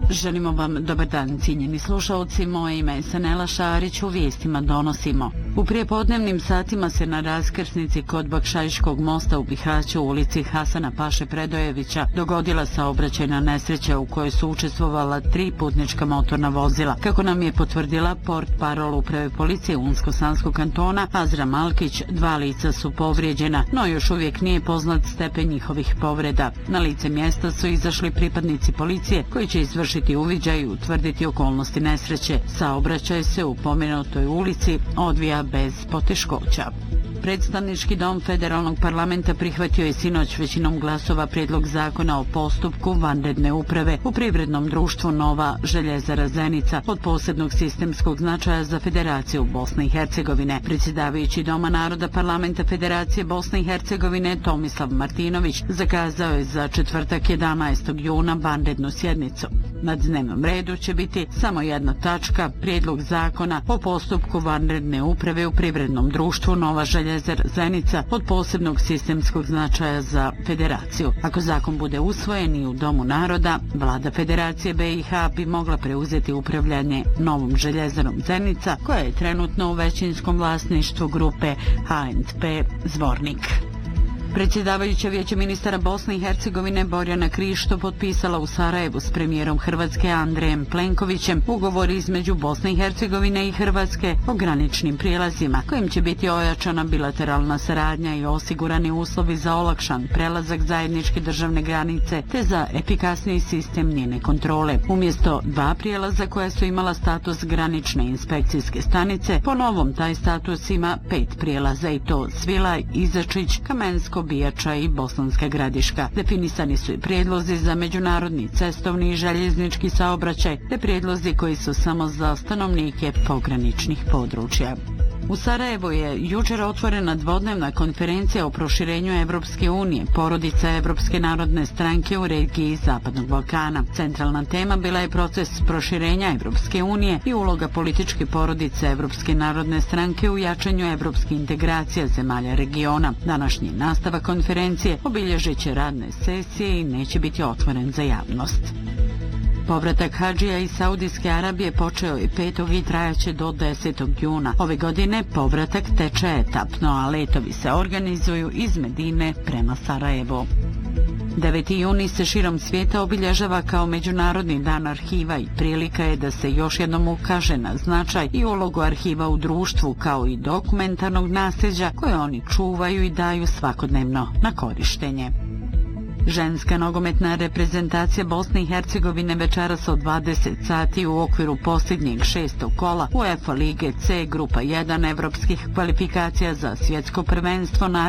Želimo vam dobar dan, cijenjeni slušalci. Moje ime je Sanela Šarić, u vijestima donosimo. U prijepodnevnim satima se na raskrsnici kod Bakšajškog mosta u Bihaću u ulici Hasana Paše Predojevića dogodila saobraćajna nesreća u kojoj su učestvovala 3 putnička motorna vozila. Kako nam je potvrdila portparol uprave policije Unsko-Sanskog kantona Azra Malkić, 2 lica su povrijeđena, no još uvijek nije poznat stepen njihovih povreda. Na lice mjesta su izašli pripadnici policije koji će izvršiti uviđaj i utvrditi okolnosti nesreće. Saobraćaj se u pomenutoj ulici odvija bez poteškoća. Predstavnički dom Federalnog parlamenta prihvatio je sinoć većinom glasova prijedlog zakona o postupku vanredne uprave u privrednom društvu Nova željezara Zenica od posebnog sistemskog značaja za Federaciju Bosne i Hercegovine. Predsjedavajući Doma naroda Parlamenta Federacije Bosne i Hercegovine Tomislav Martinović zakazao je za četvrtak 11. juna vanrednu sjednicu. Na dnevnom redu će biti samo jedna tačka, prijedlog zakona o postupku vanredne uprave u privrednom društvu Nova željezara Zenica od posebnog sistemskog značaja za Federaciju. Ako zakon bude usvojen i u Domu naroda, vlada Federacije BiH bi mogla preuzeti upravljanje novom željezarom Zenica, koja je trenutno u većinskom vlasništvu grupe HNP Zvornik. Predsjedavajuća Vijeća ministara Bosne i Hercegovine Borjana Krišto potpisala u Sarajevu s premijerom Hrvatske Andrejem Plenkovićem ugovor između Bosne i Hercegovine i Hrvatske o graničnim prijelazima, kojim će biti ojačana bilateralna saradnja i osigurani uslovi za olakšan prelazak zajedničke državne granice te za efikasniji sistem njene kontrole. Umjesto 2 prijelaza koja su imala status granične inspekcijske stanice, po novom taj status ima 5 prijelaza i to Svilaj, Izačić, Kamensko, Bijača i Bosanska Gradiška. Definisani su i prijedlozi za međunarodni cestovni i željeznički saobraćaj te prijedlozi koji su samo za stanovnike pograničnih područja. U Sarajevu je jučer otvorena dvodnevna konferencija o proširenju Evropske unije, porodica Evropske narodne stranke u regiji Zapadnog Balkana. Centralna tema bila je proces proširenja Evropske unije i uloga političke porodice Evropske narodne stranke u jačanju evropske integracija zemalja regiona. Današnji nastavak konferencije obilježit će radne sesije i neće biti otvoren za javnost. Povratak hadžija iz Saudijske Arabije počeo je 5. i trajaće do 10. juna. Ove godine povratak teče etapno, a letovi se organizuju iz Medine prema Sarajevu. 9. juni se širom svijeta obilježava kao Međunarodni dan arhiva i prilika je da se još jednom ukaže na značaj i ulogu arhiva u društvu kao i dokumentarnog nasljeđa koje oni čuvaju i daju svakodnevno na korištenje. Ženska nogometna reprezentacija Bosne i Hercegovine večeras od 20 sati u okviru posljednjeg 6. kola UEFA Lige C grupa 1 evropskih kvalifikacija za svjetsko prvenstvo na